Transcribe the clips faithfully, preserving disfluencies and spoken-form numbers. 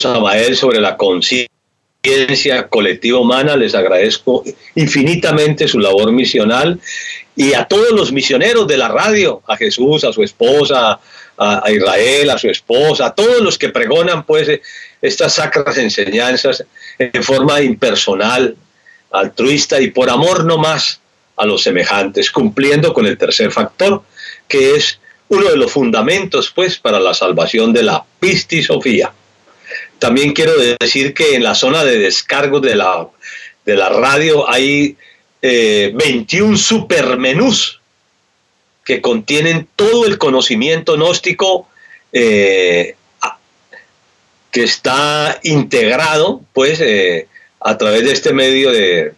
Samael sobre la conciencia colectiva humana. Les agradezco infinitamente su labor misional, y a todos los misioneros de la radio, a Jesús, a su esposa, a, a Israel, a su esposa, a todos los que pregonan pues estas sacras enseñanzas en forma impersonal, altruista y por amor no más a los semejantes, cumpliendo con el tercer factor, que es uno de los fundamentos pues para la salvación de la pistisofía. También quiero decir que en la zona de descargo de la, de la radio hay eh, veintiún supermenús que contienen todo el conocimiento gnóstico eh, que está integrado pues eh, a través de este medio de,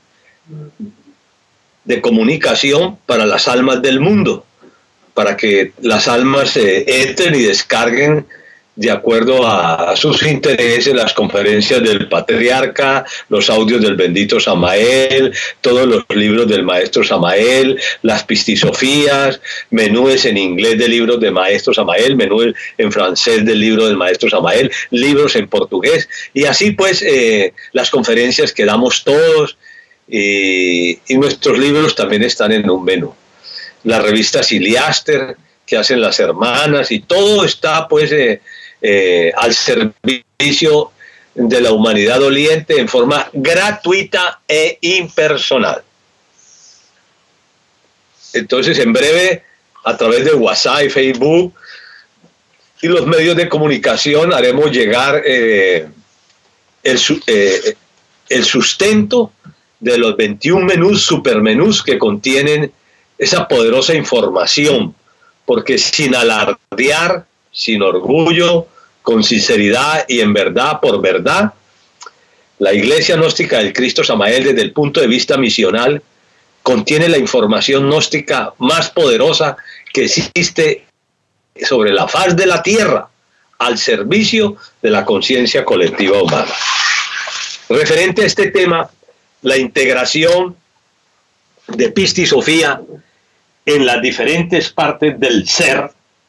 de comunicación para las almas del mundo, para que las almas eh, entren y descarguen de acuerdo a sus intereses las conferencias del patriarca, los audios del bendito Samael, todos los libros del maestro Samael, las pistisofías, menúes en inglés de libros del maestro Samael, menúes en francés del libro del maestro Samael, libros en portugués, y así pues eh, las conferencias que damos todos, y, y nuestros libros también están en un menú. La revista Siliaster que hacen las hermanas, y todo está pues eh, eh, al servicio de la humanidad doliente en forma gratuita e impersonal. Entonces, en breve, a través de WhatsApp y Facebook y los medios de comunicación, haremos llegar eh, el, eh, el sustento de los veintiún menús, supermenús que contienen esa poderosa información, porque sin alardear, sin orgullo, con sinceridad y en verdad por verdad, la Iglesia Gnóstica del Cristo Samael, desde el punto de vista misional, contiene la información gnóstica más poderosa que existe sobre la faz de la tierra, al servicio de la conciencia colectiva humana. Referente a este tema, la integración de pistisofía en las diferentes partes del ser,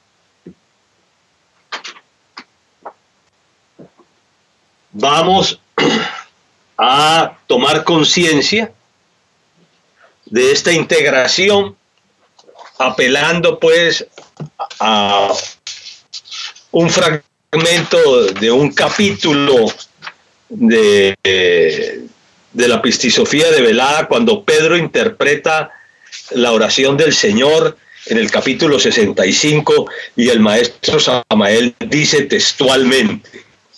vamos a tomar conciencia de esta integración, apelando pues a un fragmento de un capítulo de, de la pistisofía develada, cuando Pedro interpreta la oración del Señor en el capítulo sesenta y cinco, y el maestro Samael dice textualmente: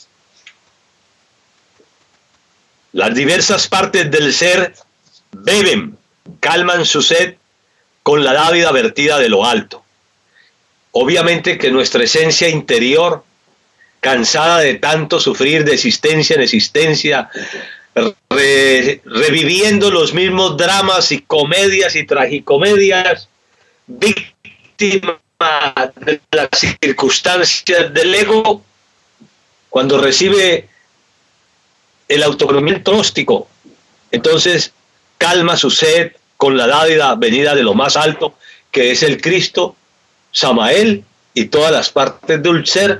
las diversas partes del ser beben, calman su sed con la dávida vertida de lo alto. Obviamente que nuestra esencia interior, cansada de tanto sufrir de existencia en existencia, re, reviviendo los mismos dramas y comedias y tragicomedias, víctima de las circunstancias del ego, cuando recibe el autoconocimiento gnóstico, entonces calma su sed con la dádiva venida de lo más alto, que es el Cristo Samael y todas las partes del ser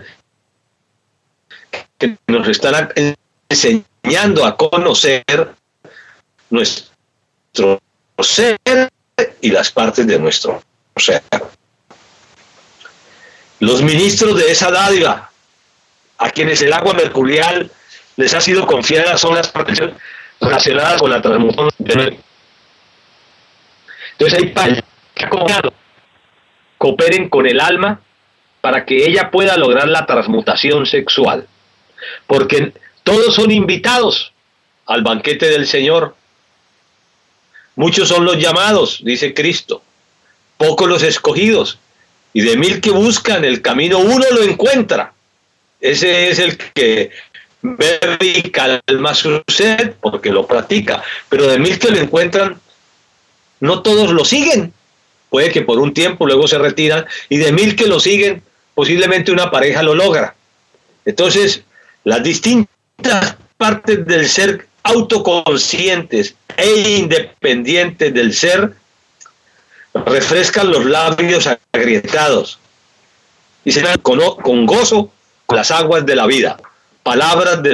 que nos están enseñando a conocer nuestro ser y las partes de nuestro ser. Los ministros de esa dádiva, a quienes el agua mercurial les ha sido confiada, son las partes relacionadas con la transmutación de... Entonces hay padres que cooperen con el alma para que ella pueda lograr la transmutación sexual, porque todos son invitados al banquete del Señor. Muchos son los llamados, dice Cristo, pocos los escogidos, y de mil que buscan el camino, uno lo encuentra. Ese es el que bebe y calma su sed porque lo practica, pero de mil que lo encuentran, no todos lo siguen. Puede que por un tiempo luego se retiran, y de mil que lo siguen, posiblemente una pareja lo logra. Entonces, las distintas partes del ser autoconscientes e independientes del ser refrescan los labios agrietados y se dan con, con gozo con las aguas de la vida, palabras de